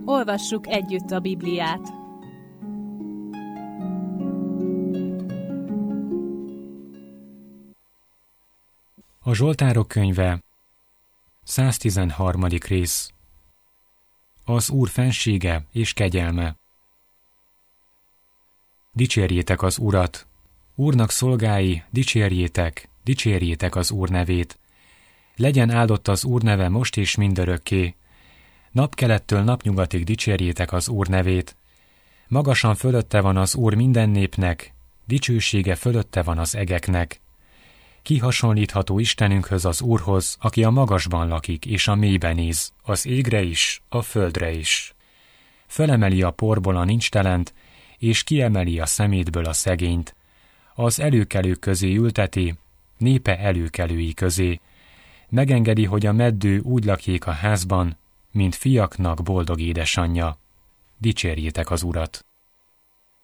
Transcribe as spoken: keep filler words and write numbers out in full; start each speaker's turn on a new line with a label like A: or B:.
A: Olvassuk együtt a Bibliát.
B: A Zsoltárok könyve, száztizenharmadik rész. Az Úr fensége és kegyelme. Dicsérjétek az Urat! Úrnak szolgái, dicsérjétek, dicsérjétek az Úr nevét! Legyen áldott az Úr neve most és mindörökké. Napkelettől napnyugatig dicsérjétek az Úr nevét. Magasan fölötte van az Úr minden népnek, dicsősége fölötte van az egeknek. Ki hasonlítható Istenünkhöz, az Úrhoz, aki a magasban lakik és a mélyben néz, az égre is, a földre is. Fölemeli a porból a nincstelent, és kiemeli a szemétből a szegényt. Az előkelők közé ülteti, népe előkelői közé. Megengedi, hogy a meddő úgy lakjék a házban, mint fiaknak boldog édesanyja. Dicsérjétek az Urat!